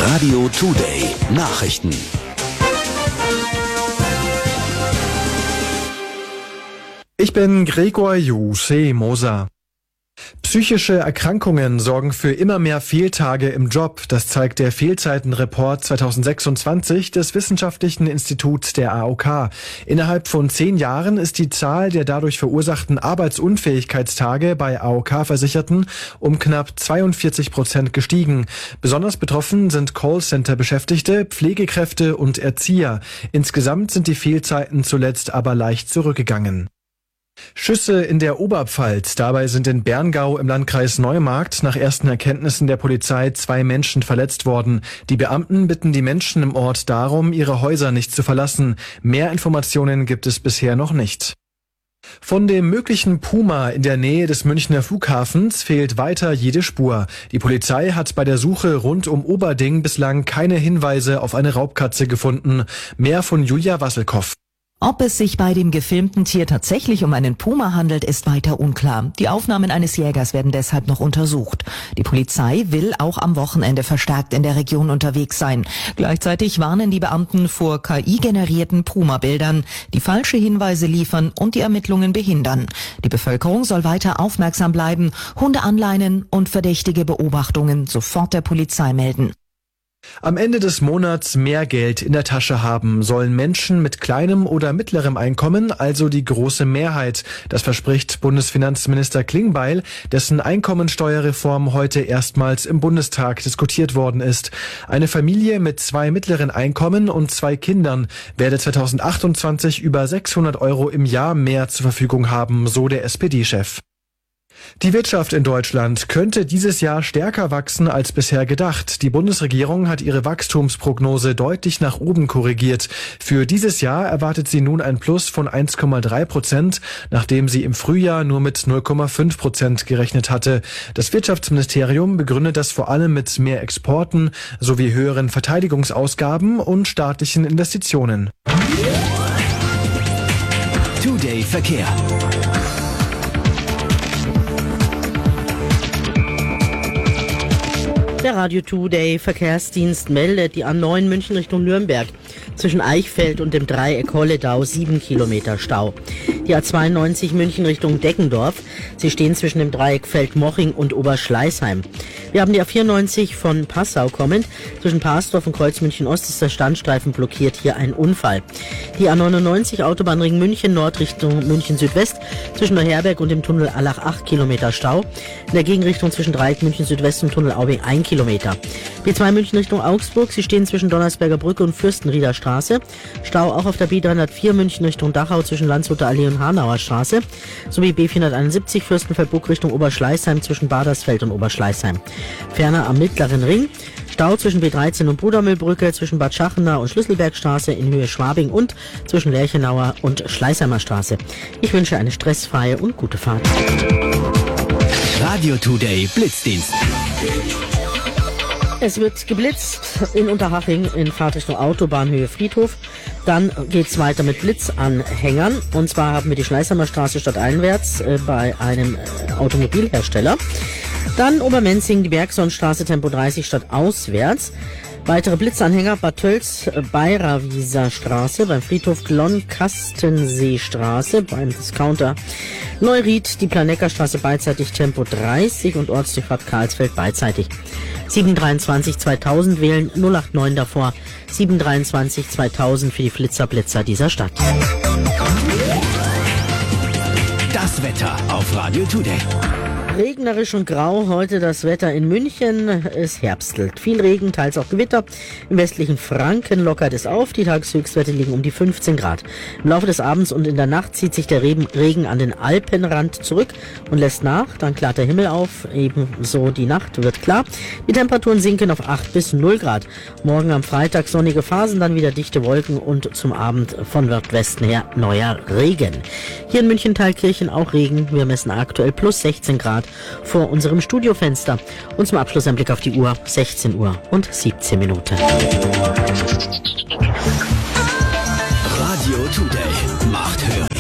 Radio Today Nachrichten. Ich bin Gregor Moser. Psychische Erkrankungen sorgen für immer mehr Fehltage im Job. Das zeigt der Fehlzeitenreport 2026 des Wissenschaftlichen Instituts der AOK. Innerhalb von 10 Jahren ist die Zahl der dadurch verursachten Arbeitsunfähigkeitstage bei AOK-Versicherten um knapp 42% gestiegen. Besonders betroffen sind Callcenter-Beschäftigte, Pflegekräfte und Erzieher. Insgesamt sind die Fehlzeiten zuletzt aber leicht zurückgegangen. Schüsse in der Oberpfalz. Dabei sind in Berngau im Landkreis Neumarkt nach ersten Erkenntnissen der Polizei 2 Menschen verletzt worden. Die Beamten bitten die Menschen im Ort darum, ihre Häuser nicht zu verlassen. Mehr Informationen gibt es bisher noch nicht. Von dem möglichen Puma in der Nähe des Münchner Flughafens fehlt weiter jede Spur. Die Polizei hat bei der Suche rund um Oberding bislang keine Hinweise auf eine Raubkatze gefunden. Mehr von Julia Wasselkow. Ob es sich bei dem gefilmten Tier tatsächlich um einen Puma handelt, ist weiter unklar. Die Aufnahmen eines Jägers werden deshalb noch untersucht. Die Polizei will auch am Wochenende verstärkt in der Region unterwegs sein. Gleichzeitig warnen die Beamten vor KI-generierten Puma-Bildern, die falsche Hinweise liefern und die Ermittlungen behindern. Die Bevölkerung soll weiter aufmerksam bleiben, Hunde anleinen und verdächtige Beobachtungen sofort der Polizei melden. Am Ende des Monats mehr Geld in der Tasche haben sollen Menschen mit kleinem oder mittlerem Einkommen, also die große Mehrheit. Das verspricht Bundesfinanzminister Klingbeil, dessen Einkommensteuerreform heute erstmals im Bundestag diskutiert worden ist. Eine Familie mit 2 mittleren Einkommen und 2 Kindern werde 2028 über 600 € im Jahr mehr zur Verfügung haben, so der SPD-Chef. Die Wirtschaft in Deutschland könnte dieses Jahr stärker wachsen als bisher gedacht. Die Bundesregierung hat ihre Wachstumsprognose deutlich nach oben korrigiert. Für dieses Jahr erwartet sie nun ein Plus von 1,3%, nachdem sie im Frühjahr nur mit 0,5% gerechnet hatte. Das Wirtschaftsministerium begründet das vor allem mit mehr Exporten sowie höheren Verteidigungsausgaben und staatlichen Investitionen. Today Verkehr. Der Radio Today Verkehrsdienst meldet die A9 München Richtung Nürnberg. Zwischen Eichfeld und dem Dreieck Holledau 7 Kilometer Stau. Die A92 München Richtung Deggendorf. Sie stehen zwischen dem Dreieck Feldmoching und Oberschleißheim. Wir haben die A94 von Passau kommend. Zwischen Parsdorf und Kreuz München Ost ist der Standstreifen blockiert. Hier ein Unfall. Die A99 Autobahnring München Nord Richtung München Südwest. Zwischen Neuherberg und dem Tunnel Allach 8 Kilometer Stau. In der Gegenrichtung zwischen Dreieck München Südwest und Tunnel Aubing 1 Kilometer. B2 München Richtung Augsburg. Sie stehen zwischen Donnersberger Brücke und Fürstenrieder Straße. Stau auch auf der B304 München Richtung Dachau zwischen Landshuter Allee und Hanauer Straße. Sowie B471 Fürstenfeldbruck Richtung Oberschleißheim zwischen Badersfeld und Oberschleißheim. Ferner am Mittleren Ring. Stau zwischen B13 und Brudermühlbrücke, zwischen Bad Schachenau und Schlüsselbergstraße in Höhe Schwabing und zwischen Lerchenauer und Schleißheimer Straße. Ich wünsche eine stressfreie und gute Fahrt. Radio Today Blitzdienst. Es wird geblitzt in Unterhaching in Fahrtrichtung Autobahnhöhe Friedhof. Dann geht's weiter mit Blitzanhängern. Und zwar haben wir die Schleißheimer Straße stadteinwärts bei einem Automobilhersteller. Dann Obermenzing, die Bergsonstraße Tempo 30 stadtauswärts. Weitere Blitzanhänger Bad Tölz, Bayerwieser Straße, beim Friedhof Glonn-Kastensee-Straße, beim Discounter Neuried, die Planeckerstraße beidseitig Tempo 30 und Ortsdurchfahrt Karlsfeld beidseitig. 723 2000 wählen, 089 davor, 723 2000 für die Flitzer dieser Stadt. Das Wetter auf Radio Today. Regnerisch und grau heute das Wetter in München. Es herbstelt. Viel Regen, teils auch Gewitter. Im westlichen Franken lockert es auf. Die Tageshöchstwerte liegen um die 15 Grad. Im Laufe des Abends und in der Nacht zieht sich der Regen an den Alpenrand zurück und lässt nach. Dann klart der Himmel auf. Ebenso die Nacht wird klar. Die Temperaturen sinken auf 8 bis 0 Grad. Morgen am Freitag sonnige Phasen, dann wieder dichte Wolken und zum Abend von Nordwesten her neuer Regen. Hier in München-Thalkirchen auch Regen. Wir messen aktuell plus 16 Grad vor unserem Studiofenster. Und zum Abschluss ein Blick auf die Uhr, 16 Uhr und 17 Minuten. Radio Today macht hören.